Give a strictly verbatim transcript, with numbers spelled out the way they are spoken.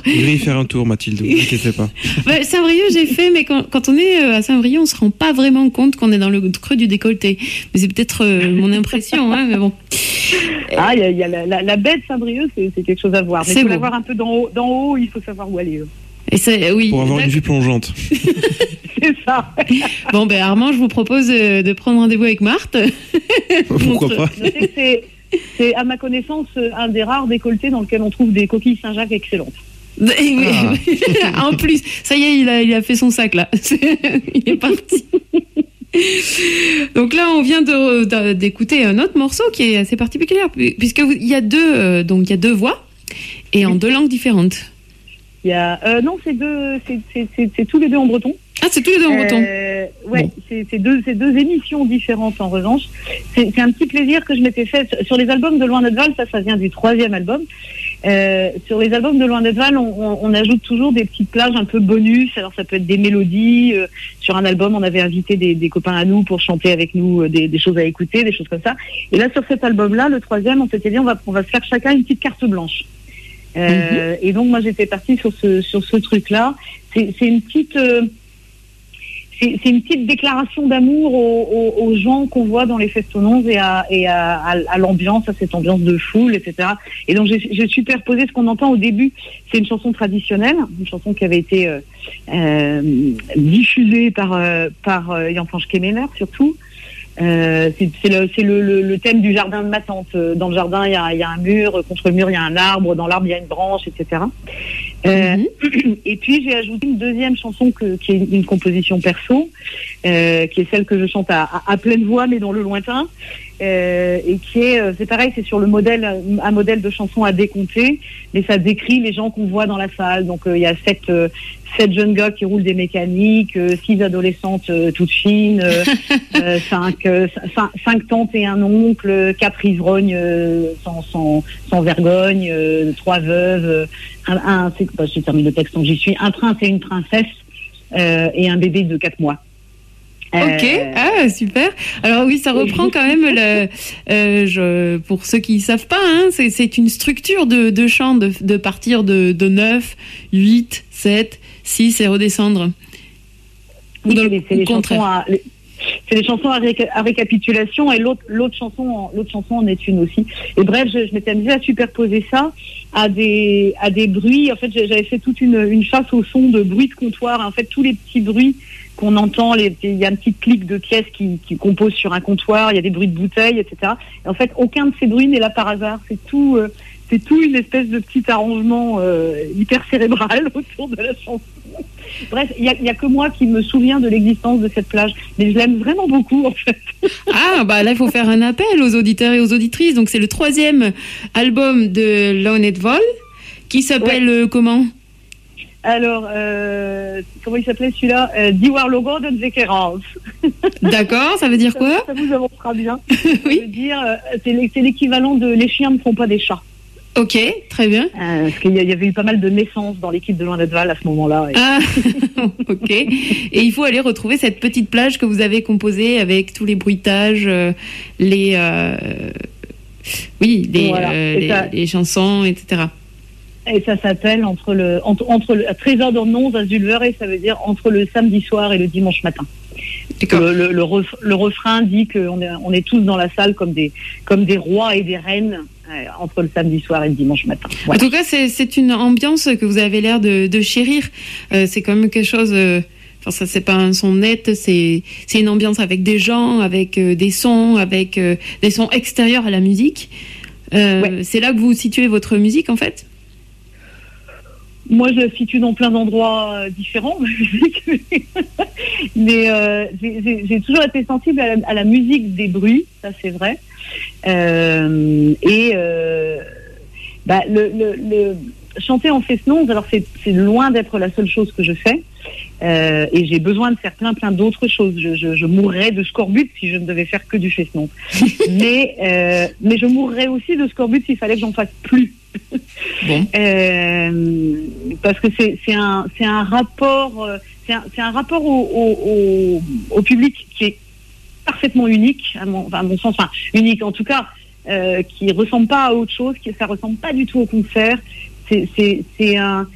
Vous devez y faire un tour, Mathilde, ne vous inquiétez pas. Bah, Saint-Brieuc, j'ai fait, mais quand, quand on est à Saint-Brieuc, on ne se rend pas vraiment compte qu'on est dans le creux du décolleté. Mais c'est peut-être euh, mon impression, hein, mais bon. Ah, il y a, y a la, la, la baie de Saint-Brieuc, c'est, c'est quelque chose à voir. Mais il faut la voir un peu d'en haut, d'en haut, il faut savoir où aller. Et c'est, oui, pour avoir une vue plongeante. C'est ça. Bon, ben Armand, je vous propose de prendre rendez-vous avec Marthe. Pourquoi pas. Je sais que c'est, c'est, à ma connaissance, un des rares décolletés dans lequel on trouve des coquilles Saint-Jacques excellentes. Ah. En plus, ça y est, il a, il a fait son sac là. Il est parti. Donc là, on vient de, de, d'écouter un autre morceau qui est assez particulier, puisque il y a deux, euh, donc il y a deux voix et en deux langues différentes. Il y a, euh, non, c'est deux, c'est, c'est, c'est, c'est tous les deux en breton. Ah, c'est tous les deux en breton. Euh, ouais, bon. c'est, c'est deux, c'est deux émissions différentes en revanche. C'est, c'est un petit plaisir que je m'étais fait sur les albums de Loin d'Etval. Ça, ça vient du troisième album. Euh, sur les albums de Loin d'Etval, on, on, on ajoute toujours des petites plages un peu bonus. Alors ça peut être des mélodies. Euh, sur un album, on avait invité des, des copains à nous pour chanter avec nous euh, des, des choses à écouter, des choses comme ça. Et là, sur cet album-là, le troisième, on s'était dit, on va, on va se faire chacun une petite carte blanche. Euh, mm-hmm. Et donc moi, j'étais partie sur ce sur ce truc-là. C'est, c'est une petite euh, C'est, c'est une petite déclaration d'amour aux, aux, aux gens qu'on voit dans les festonnons et à, et à, à, à l'ambiance, à cette ambiance de foule, et cetera. Et donc j'ai, j'ai superposé ce qu'on entend au début. C'est une chanson traditionnelle, une chanson qui avait été euh, euh, diffusée par euh, par euh, Jan-Fransch Kemeler surtout. Euh, c'est c'est, le, c'est le, le, le thème du jardin de ma tante. Dans le jardin, il y a, il y a un mur, contre le mur, il y a un arbre, dans l'arbre, il y a une branche, et cetera. Euh, mm-hmm. Et puis, j'ai ajouté une deuxième chanson que, qui est une composition perso, euh, qui est celle que je chante à, à, à pleine voix, mais dans le lointain. Euh, et qui est, c'est pareil, c'est sur le modèle, un modèle de chanson à décompter, mais ça décrit les gens qu'on voit dans la salle. Donc, euh, il y a sept, euh, sept jeunes gars qui roulent des mécaniques, euh, six adolescentes euh, toutes fines, euh, euh, cinq, euh, cinq, cinq tantes et un oncle, quatre ivrognes euh, sans, sans, sans vergogne, euh, trois veuves, un, un c'est, bah, je termine le texte donc j'y suis, un prince et une princesse euh, et un bébé de quatre mois. Ok, ah super. Alors oui, ça reprend quand même le. Euh, je, pour ceux qui savent pas, hein, c'est, c'est une structure de, de chant de, de partir de, de neuf, huit, sept, six et redescendre. Ou dans oui, c'est, le, c'est, les à, les, c'est les chansons à, ré, à récapitulation et l'autre, l'autre chanson, l'autre chanson en est une aussi. Et bref, je, je m'étais amusée à superposer ça à des à des bruits. En fait, j'avais fait toute une, une chasse au son de bruits de comptoir. En fait, tous les petits bruits qu'on entend, les, il y a un petit clic de pièces qui, qui composent sur un comptoir, il y a des bruits de bouteilles, et cetera. Et en fait, aucun de ces bruits n'est là par hasard. C'est tout, euh, c'est tout une espèce de petit arrangement euh, hyper cérébral autour de la chanson. Bref, il y a, y a que moi qui me souviens de l'existence de cette plage, mais je l'aime vraiment beaucoup en fait. Ah bah là, il faut faire un appel aux auditeurs et aux auditrices. Donc c'est le troisième album de Loin d'Etval qui s'appelle ouais. euh, comment ? Alors, euh, comment il s'appelait celui-là euh, Die Warlogo de Zekerans. D'accord, ça veut dire quoi ? Ça, ça vous avancera bien. Oui. Ça veut dire, euh, c'est, c'est l'équivalent de Les chiens ne font pas des chats. Ok, très bien. Euh, parce qu'il y avait eu pas mal de naissances dans l'équipe de Loin d'Etval à ce moment-là. Et... Ah, ok. Et il faut aller retrouver cette petite plage que vous avez composée avec tous les bruitages, euh, les, euh, oui, les, voilà. euh, les, ça... les chansons, et cetera. Et ça s'appelle entre le entre, entre le Trésor d'Ornons à Zulver, et ça veut dire entre le samedi soir et le dimanche matin. Le, le, le, ref, le refrain dit qu'on est on est tous dans la salle comme des comme des rois et des reines euh, entre le samedi soir et le dimanche matin. Voilà. En tout cas, c'est c'est une ambiance que vous avez l'air de, de chérir. Euh, c'est quand même quelque chose. Euh... Enfin, ça, c'est pas un son net, c'est, c'est une ambiance avec des gens, avec euh, des sons, avec euh, des sons extérieurs à la musique. Euh, ouais. C'est là que vous situez votre musique, en fait ? Moi, je la situe dans plein d'endroits euh, différents, mais euh, j'ai, j'ai, j'ai toujours été sensible à la, à la musique des bruits, ça c'est vrai. Euh, et euh, bah, le, le, le chanter en festonnons, alors c'est, c'est loin d'être la seule chose que je fais. Euh, et j'ai besoin de faire plein plein d'autres choses. Je, je, je mourrais de scorbut si je ne devais faire que du festonnons. mais euh, mais je mourrais aussi de scorbut s'il fallait que j'en fasse plus. Bon. euh, parce que c'est c'est un c'est un rapport c'est un c'est un rapport au au, au, au public qui est parfaitement unique à mon, à mon sens, enfin unique en tout cas, euh, qui ressemble pas à autre chose, qui ça ressemble pas du tout au concert. C'est c'est c'est un